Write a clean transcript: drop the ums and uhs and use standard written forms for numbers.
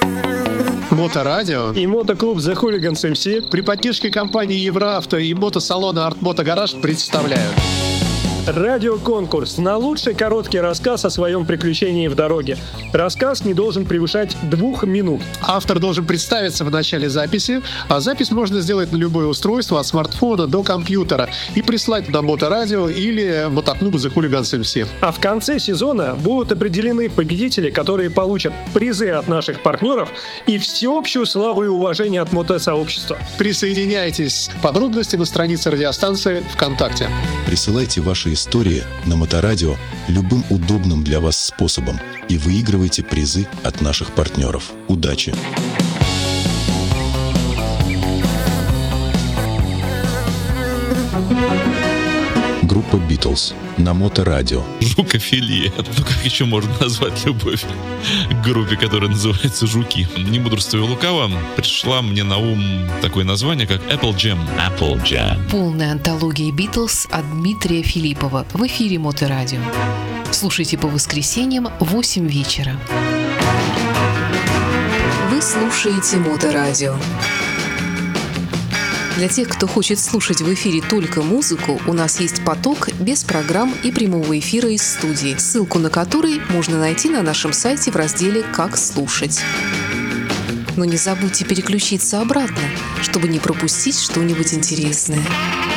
Моторадио и мотоклуб The Hooligans MC при поддержке компании Евроавто и мотосалона Art Moto Garage представляют радиоконкурс на лучший короткий рассказ о своем приключении в дороге. Рассказ не должен превышать 2 минут. Автор должен представиться в начале записи, а запись можно сделать на любое устройство от смартфона до компьютера и прислать на Моторадио или мотоклубу The Hooligans MC. А в конце сезона будут определены победители, которые получат призы от наших партнеров и всеобщую славу и уважение от мотосообщества. Присоединяйтесь. Подробности на странице радиостанции ВКонтакте. Присылайте ваши истории на Моторадио любым удобным для вас способом и выигрывайте призы от наших партнеров. Удачи! Группа Beatles на Моторадио. Жукофилия. Ну как еще можно назвать любовь к группе, которая называется «Жуки»? Не мудрствуя лукаво, пришла мне на ум такое название, как Apple Jam. Apple Jam. Полная антология Beatles от Дмитрия Филиппова в эфире Моторадио. Слушайте по воскресеньям в 8 вечера. Вы слушаете Моторадио. Для тех, кто хочет слушать в эфире только музыку, у нас есть поток без программ и прямого эфира из студии, ссылку на который можно найти на нашем сайте в разделе «Как слушать». Но не забудьте переключиться обратно, чтобы не пропустить что-нибудь интересное.